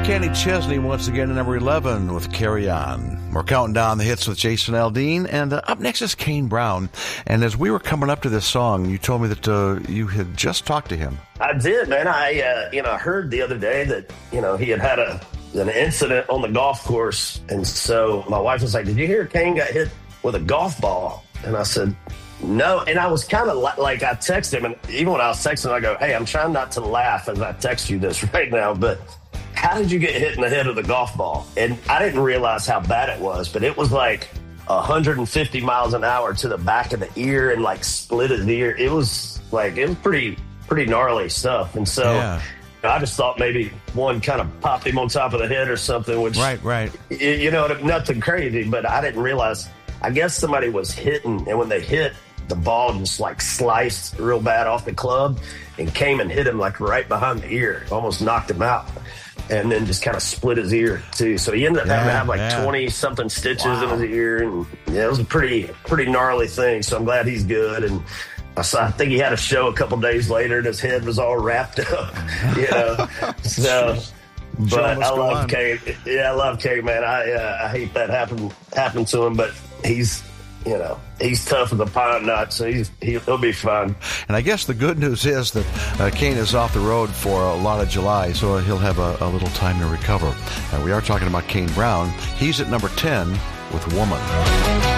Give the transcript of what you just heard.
Kenny Chesney once again at number 11 with Carry On. We're counting down the hits with Jason Aldean, and up next is Kane Brown. And as we were coming up to this song, you told me that you had just talked to him. I did, man. I heard the other day that, he had an incident on the golf course. And so my wife was like, did you hear Kane got hit with a golf ball? And I said, no. And I was kind of like, I texted him, and even when I was texting, I go, hey, I'm trying not to laugh as I text you this right now, but how did you get hit in the head with a golf ball? And I didn't realize how bad it was, but it was like 150 miles an hour to the back of the ear and like split his ear. It was pretty gnarly stuff. And so I just thought maybe one kind of popped him on top of the head or something, which, right. Nothing crazy, but I didn't realize. I guess somebody was hitting, and when they hit, the ball just like sliced real bad off the club and came and hit him like right behind the ear, almost knocked him out. And then just kind of split his ear too. So he ended up having to have like 20 something stitches in his ear. And it was a pretty gnarly thing. So I'm glad he's good. And I think he had a show a couple days later and his head was all wrapped up, So, but I love Kane. Yeah, I love Kane, man. I hate that happened to him, but he's tough as a pine nut, so he'll be fine. And I guess the good news is that Kane is off the road for a lot of July, so he'll have a little time to recover. We are talking about Kane Brown. He's at number 10 with Woman.